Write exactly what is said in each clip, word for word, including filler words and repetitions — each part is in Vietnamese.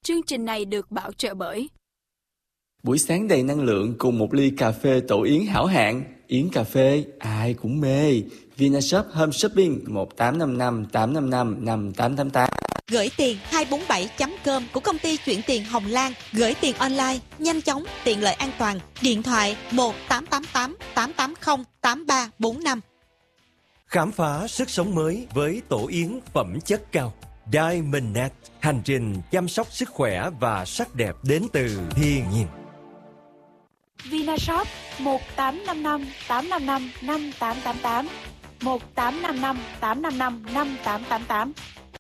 Chương trình này được bảo trợ bởi buổi sáng đầy năng lượng cùng một ly cà phê Tổ Yến hảo hạng. Yến cà phê ai cũng mê. Vinashop Home Shopping một tám năm năm tám năm năm năm tám tám tám. Gửi tiền hai bốn bảy chấm com của công ty chuyển tiền Hồng Lan. Gửi tiền online, nhanh chóng, tiện lợi, an toàn. Điện thoại một tám tám tám tám tám không tám ba bốn năm. Khám phá sức sống mới với Tổ Yến phẩm chất cao. Diamond Net, hành trình chăm sóc sức khỏe và sắc đẹp đến từ thiên nhiên. Vinashop một tám năm năm tám năm năm năm tám tám tám, một tám năm năm tám năm năm năm tám tám tám.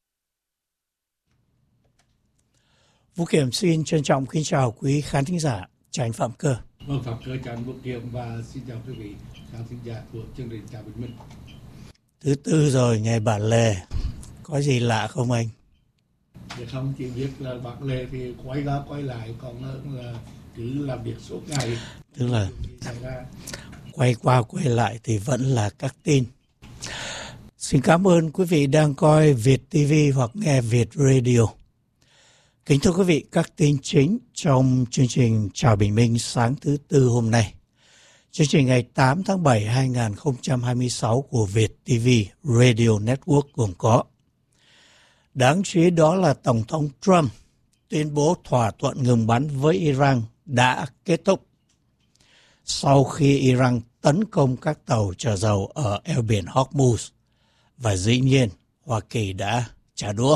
Vũ Kiểm xin trân trọng kính chào quý khán thính giả. Chào anh Phạm Cơ. Vâng, Phạm Cơ chào anh Vũ Kiểm và xin chào quý vị khán thính giả của chương trình Chào Bình Minh. Thứ tư rồi, ngày bản lề. Có gì lạ không anh? Thì không, chỉ biết là bản lề thì quay ra quay lại, còn hơn là cứ làm việc suốt ngày. Tức là quay qua quay lại thì vẫn là các tin. Xin cảm ơn quý vị đang coi Việt ti vi hoặc nghe Việt Radio. Kính thưa quý vị, các tin chính trong chương trình Chào Bình Minh sáng thứ Tư hôm nay. Chương trình ngày tám tháng bảy năm hai nghìn không trăm hai mươi sáu của Việt ti vi Radio Network gồm có: đáng chú ý đó là Tổng thống Trump tuyên bố thỏa thuận ngừng bắn với Iran đã kết thúc sau khi Iran tấn công các tàu chở dầu ở eo biển Hormuz, và dĩ nhiên Hoa Kỳ đã trả đũa.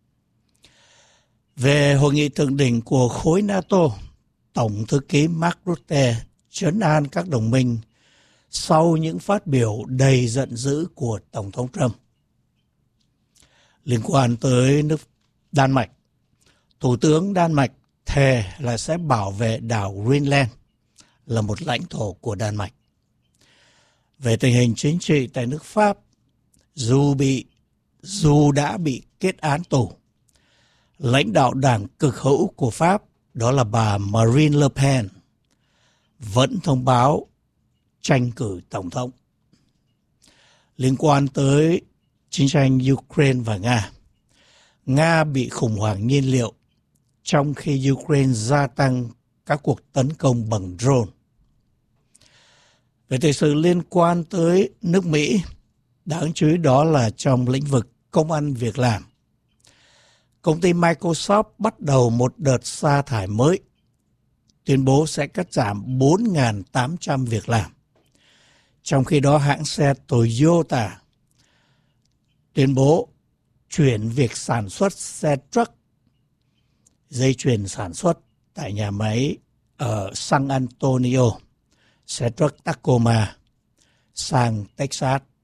Về hội nghị thượng đỉnh của khối NATO, Tổng thư ký Mark Rutte trấn an các đồng minh sau những phát biểu đầy giận dữ của Tổng thống Trump. Liên quan tới nước Đan Mạch, Thủ tướng Đan Mạch thề là sẽ bảo vệ đảo Greenland là một lãnh thổ của Đan Mạch. Về tình hình chính trị tại nước Pháp, dù bị dù đã bị kết án tù, lãnh đạo đảng cực hữu của Pháp, đó là bà Marine Le Pen, vẫn thông báo tranh cử tổng thống. Liên quan tới chiến tranh Ukraine và Nga, Nga bị khủng hoảng nhiên liệu trong khi Ukraine gia tăng các cuộc tấn công bằng drone. Về thời sự liên quan tới nước Mỹ, đáng chú ý đó là trong lĩnh vực công ăn việc làm. Công ty Microsoft bắt đầu một đợt sa thải mới, tuyên bố sẽ cắt giảm bốn nghìn tám trăm việc làm. Trong khi đó, hãng xe Toyota tuyên bố chuyển việc sản xuất xe truck, dây chuyền sản xuất tại nhà máy ở San Antonio, xe truck Tacoma, sang Texas